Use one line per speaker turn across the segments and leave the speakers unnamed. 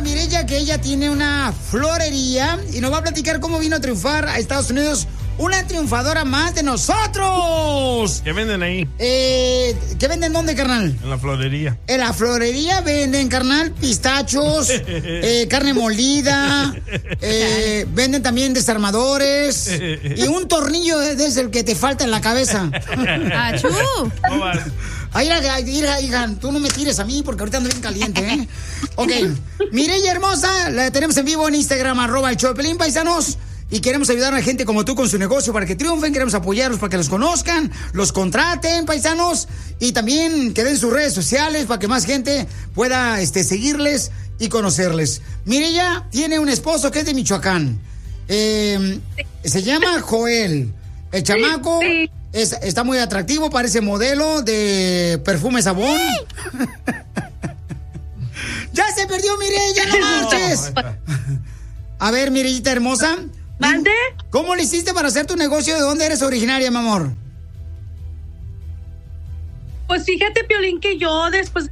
Mireya que ella tiene una florería y nos va a platicar cómo vino a triunfar a Estados Unidos. Una triunfadora más de nosotros.
¿Qué venden ahí?
¿Qué venden dónde, carnal?
En la florería.
En la florería venden, carnal, pistachos, carne molida, venden también desarmadores y un tornillo es el que te falta en la cabeza.
¡Achú!
Ay, hija, tú no me tires a mí porque ahorita ando bien caliente, ¿eh? Ok, Mireya hermosa, la tenemos en vivo en Instagram, @el_show_de_Piolín, paisanos. Y queremos ayudar a la gente como tú con su negocio para que triunfen. Queremos apoyarlos para que los conozcan, los contraten, paisanos. Y también que den sus redes sociales para que más gente pueda seguirles y conocerles. Mireya tiene un esposo que es de Michoacán. Se llama Joel. El chamaco está muy atractivo, parece modelo de perfume sabón. ¡Ya se perdió Mireya, no marches! A ver, Mireyita hermosa.
¿Mande?
¿Cómo le hiciste para hacer tu negocio? ¿De dónde eres originaria, mi amor?
Pues fíjate, Piolín, que yo después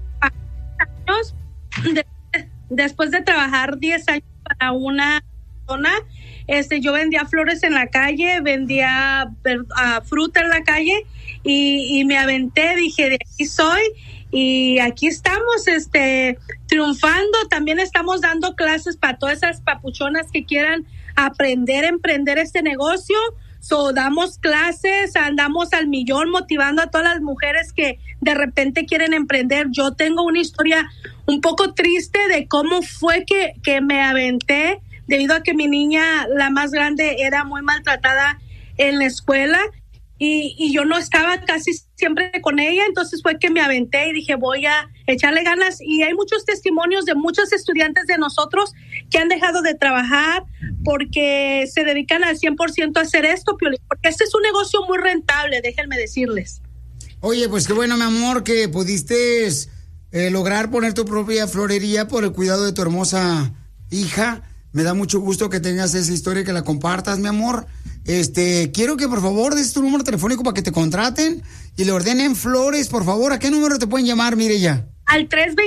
de trabajar 10 años para una persona, yo vendía flores en la calle, vendía fruta en la calle y me aventé, dije, de aquí soy. Y aquí estamos, triunfando. También estamos dando clases para todas esas papuchonas que quieran aprender a emprender este negocio. Damos clases, andamos al millón motivando a todas las mujeres que de repente quieren emprender. Yo tengo una historia un poco triste de cómo fue que me aventé debido a que mi niña, la más grande, era muy maltratada en la escuela. Y yo no estaba casi siempre con ella, entonces fue que me aventé y dije, voy a echarle ganas. Y hay muchos testimonios de muchos estudiantes de nosotros que han dejado de trabajar porque se dedican al 100% a hacer esto, Piolín, porque este es un negocio muy rentable, déjenme decirles.
Oye, pues qué bueno, mi amor, que pudiste lograr poner tu propia florería por el cuidado de tu hermosa hija. Me da mucho gusto que tengas esa historia y que la compartas, mi amor. Quiero que por favor des tu número telefónico para que te contraten y le ordenen flores, por favor. ¿A qué número te pueden llamar, Mireya?
Al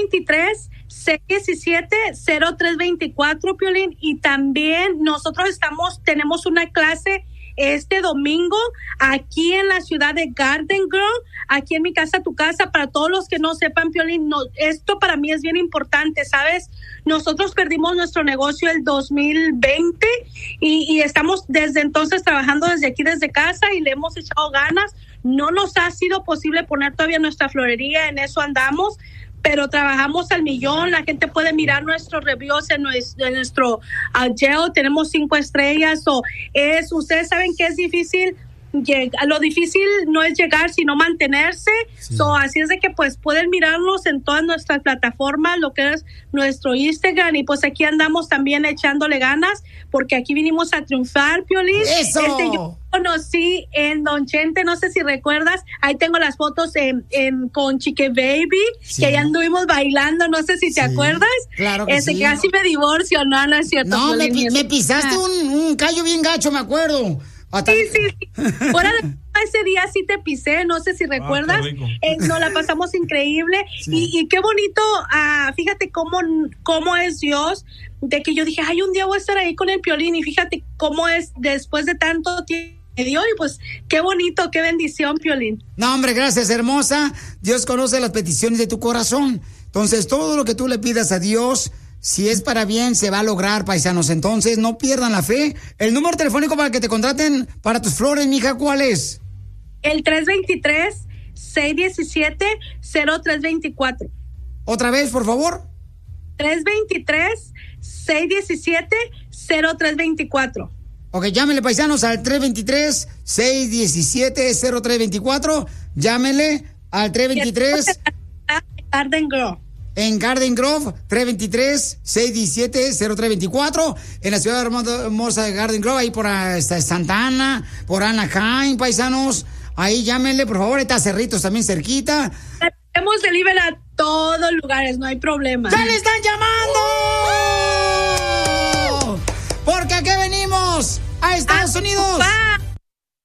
323-617-0324, Piolín. Y también nosotros tenemos una clase este domingo aquí en la ciudad de Garden Grove, aquí en Mi Casa Tu Casa. Para todos los que no sepan, Piolín, esto para mí es bien importante, ¿sabes? Nosotros perdimos nuestro negocio el 2020 y estamos desde entonces trabajando desde aquí, desde casa, y le hemos echado ganas. No nos ha sido posible poner todavía nuestra florería, en eso andamos, pero trabajamos al millón. La gente puede mirar nuestros reviews en nuestro Yelp. Tenemos 5 estrellas. Ustedes saben que es difícil. Lo difícil no es llegar, sino mantenerse. Sí. Así es de que pues pueden mirarnos en todas nuestras plataformas, lo que es nuestro Instagram, y pues aquí andamos también echándole ganas, porque aquí vinimos a triunfar, Piolín.
¡Eso!
Yo conocí en Don Chente, no sé si recuerdas, ahí tengo las fotos con Chique Baby, sí, que ahí anduvimos bailando, no sé si te acuerdas.
Claro que sí.
Casi me divorcio, no es cierto.
No, me pisaste un callo bien gacho, me acuerdo.
Sí. Fuera de ese día sí te pisé, no sé si recuerdas. Nos la pasamos increíble. Sí. Y qué bonito, fíjate cómo es Dios, de que yo dije, ay, un día voy a estar ahí con el Piolín, y fíjate cómo es después de tanto tiempo. Y pues qué bonito, qué bendición, Piolín.
No, hombre, gracias, hermosa. Dios conoce las peticiones de tu corazón. Entonces, todo lo que tú le pidas a Dios, si es para bien, se va a lograr, paisanos. Entonces, no pierdan la fe. El número telefónico para que te contraten para tus flores, mija, ¿cuál es?
El 323-617-0324.
¿Otra vez, por favor?
323-617-0324.
Ok, llámenle, paisanos, al 323-617-0324. Llámenle al 323...
Garden Grove.
En Garden Grove, 323-617-0324. En la ciudad hermosa de Garden Grove, ahí por Santa Ana, por Anaheim, paisanos. Ahí llámenle, por favor. Está Cerritos también cerquita.
Tenemos delivery a todos lugares, no hay problema.
¡Ya le están llamando! Porque aquí venimos a Estados Unidos.